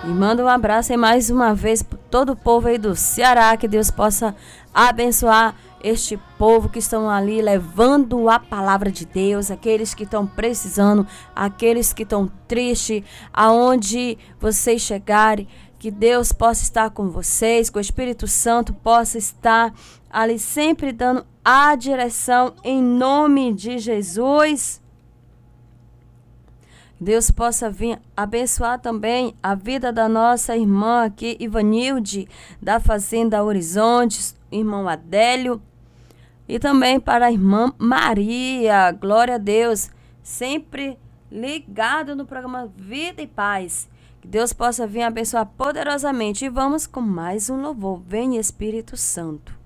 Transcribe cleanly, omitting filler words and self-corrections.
E manda um abraço aí mais uma vez para todo o povo aí do Ceará, que Deus possa abençoar este povo que estão ali levando a palavra de Deus, aqueles que estão precisando, aqueles que estão tristes, aonde vocês chegarem, que Deus possa estar com vocês, que o Espírito Santo possa estar ali sempre dando a direção em nome de Jesus. Deus possa vir abençoar também a vida da nossa irmã aqui, Ivanilde, da Fazenda Horizontes, irmão Adélio, e também para a irmã Maria, glória a Deus, sempre ligado no programa Vida e Paz. Que Deus possa vir abençoar poderosamente. E vamos com mais um louvor. Vem, Espírito Santo.